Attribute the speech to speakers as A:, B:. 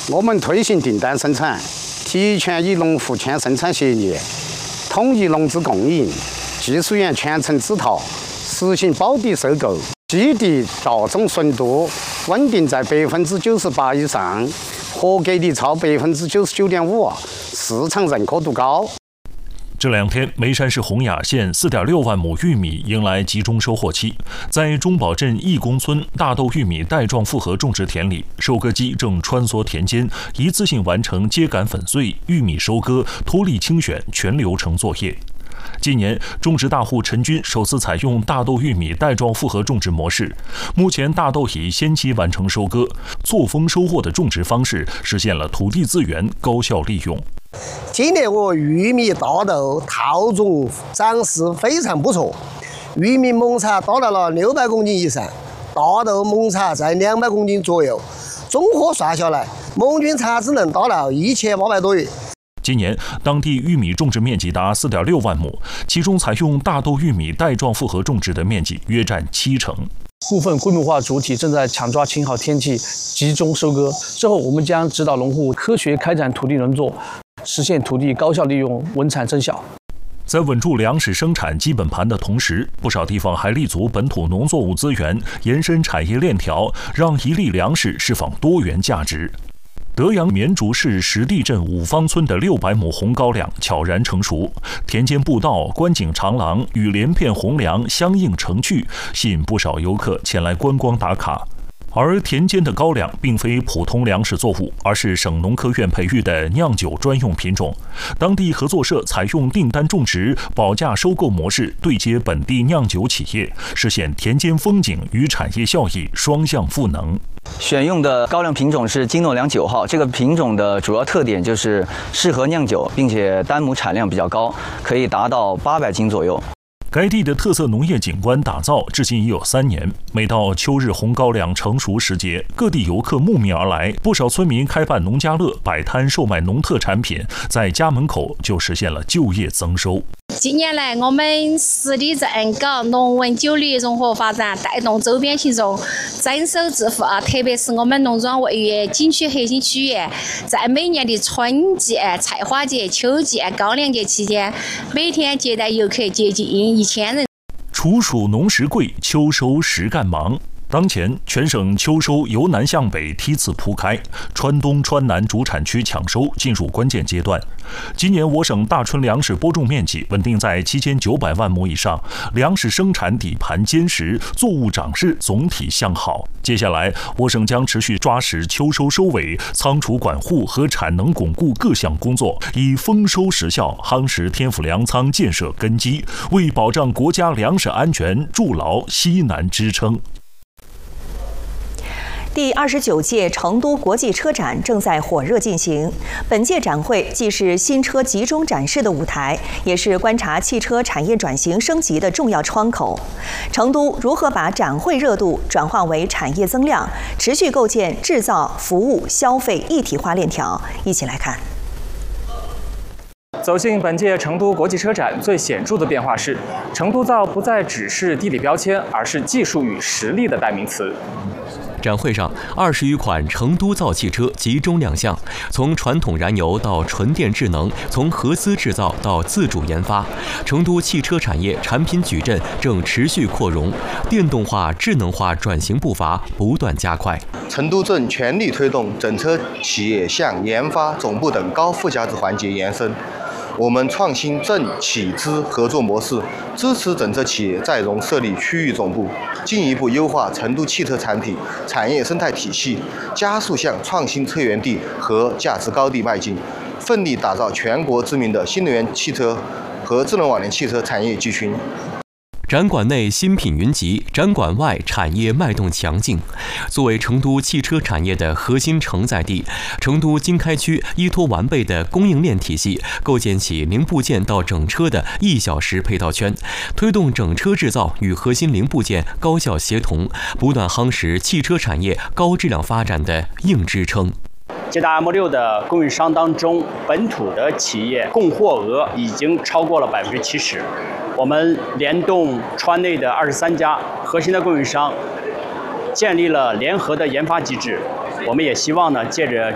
A: 我们推行订单生产，提前与农户签生产协议，统一农资供应，技术员全程指导，实行保底收购，基地稻种纯度稳定在98%以上，合格率超99.5%，市场认可度高。
B: 这2天，眉山市洪雅县4.6万亩玉米迎来集中收获期。在中堡镇义工村大豆玉米带状复合种植田里，收割机正穿梭田间，一次性完成秸秆粉碎、玉米收割、脱粒清选全流程作业。今年，种植大户陈军首次采用大豆玉米带状复合种植模式。目前，大豆已先期完成收割，错峰收获的种植方式实现了土地资源高效利用。
C: 今年我玉米、大豆套种长势非常不错，玉米亩产达到了600公斤以上，大豆亩产在200公斤左右，综合算下来，亩均产值能达到1800多元。
B: 今年，当地玉米种植面积达4.6万亩，其中采用大豆玉米带状复合种植的面积约占70%。
D: 部分规模化主体正在抢抓晴好天气集中收割，之后我们将指导农户科学开展土地轮作，实现土地高效利用，稳产增效。
B: 在稳住粮食生产基本盘的同时，不少地方还立足本土农作物资源，延伸产业链条，让一粒粮食释放多元价值。德阳绵竹市石地镇五方村的600亩红高粱悄然成熟，田间步道、观景长廊与连片红粮相映成趣，吸引不少游客前来观光打卡。而田间的高粱并非普通粮食作物，而是省农科院培育的酿酒专用品种。当地合作社采用订单种植、保价收购模式对接本地酿酒企业，实现田间风景与产业效益双向赋能。
E: 选用的高粱品种是金诺良9号，这个品种的主要特点就是适合酿酒，并且单亩产量比较高，可以达到800斤左右。
B: 该地的特色农业景观打造至今已有3年，每到秋日红高粱成熟时节，各地游客慕名而来，不少村民开办农家乐，摆摊售卖农特产品，在家门口就实现了就业增收。
F: 近年来，我们市里正搞农文酒旅融合发展，带动周边群众增收致富特别是我们农庄位于景区核心区域，在每年的春季、菜花节、秋季、高粱节期间，每天接待游客接近1000人。
B: 处暑农时贵，秋收实干忙。当前，全省秋收由南向北梯次铺开，川东、川南主产区抢收进入关键阶段。今年我省大春粮食播种面积稳定在7900万亩以上，粮食生产底盘坚实，作物长势总体向好。接下来，我省将持续抓实秋收收尾、仓储管护和产能巩固各项工作，以丰收时效夯实天府粮仓建设根基，为保障国家粮食安全筑牢西南支撑。
G: 第29届成都国际车展正在火热进行。本届展会既是新车集中展示的舞台，也是观察汽车产业转型升级的重要窗口。成都如何把展会热度转化为产业增量，持续构建制造、服务、消费一体化链条？一起来看。
H: 走进本届成都国际车展，最显著的变化是，成都造不再只是地理标签，而是技术与实力的代名词。
I: 展会上，20余款成都造汽车集中亮相，从传统燃油到纯电智能，从合资制造到自主研发，成都汽车产业产品矩阵正持续扩容，电动化、智能化转型步伐不断加快。
J: 成都正全力推动整车企业向研发、总部等高附加值环节延伸。我们创新政企资合作模式，支持整车企业再融设立区域总部，进一步优化成都汽车产品产业生态体系，加速向创新车源地和价值高地迈进，奋力打造全国知名的新能源汽车和智能网联汽车产业集群。
I: 展馆内新品云集，展馆外产业脉动强劲。作为成都汽车产业的核心承载地，成都经开区依托完备的供应链体系，构建起零部件到整车的1小时配套圈，推动整车制造与核心零部件高效协同，不断夯实汽车产业高质量发展的硬支撑。
K: 捷达 M6 的供应商当中，本土的企业供货额已经超过了70%。我们联动川内的23家核心的供应商，建立了联合的研发机制。我们也希望呢，借着